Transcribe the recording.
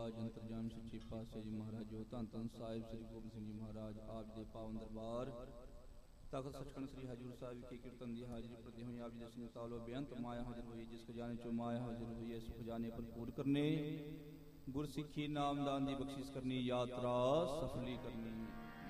ਆਵਾਜ਼ ਅੰਤਰਜਾਮ ਸੱਚੇ ਪਾਤਸ਼ਾਹ ਜੀ ਮਹਾਰਾਜ ਜੋ ਧੰਨ ਧੰਨ ਸਾਹਿਬ ਸ੍ਰੀ ਗੋਬਿੰਦ ਸਿੰਘ ਜੀ ਮਹਾਰਾਜ ਆਪ ਜੀ ਦੇ ਪਾਵਨ ਦਰਬਾਰ ਤਖਤ ਸੱਚਖੰਡ ਸ੍ਰੀ ਹਜ਼ੂਰ ਸਾਹਿਬ ਵਿਖੇ ਕੀਰਤਨ ਦੀ ਹਾਜ਼ਰੀ ਪ੍ਰਤੀ ਹੋਈ ਆਪ ਜੀ ਦੇ ਸਿੰਘ ਤਾਲੋ ਬੇਅੰਤ ਮਾਇਆ ਹਾਜ਼ਰ ਹੋਈ। ਜਿਸ ਖਜ਼ਾਨੇ ਚੋਂ ਮਾਇਆ ਹਾਜ਼ਰ ਹੋਈ ਇਸ ਖਜ਼ਾਨੇ ਭਰਪੂਰ ਕਰਨੇ, ਗੁਰਸਿੱਖੀ ਨਾਮਦਾਨ ਦੀ ਬਖਸ਼ਿਸ਼ ਕਰਨੀ, ਯਾਤਰਾ ਸਫਲੀ ਕਰਨੀ।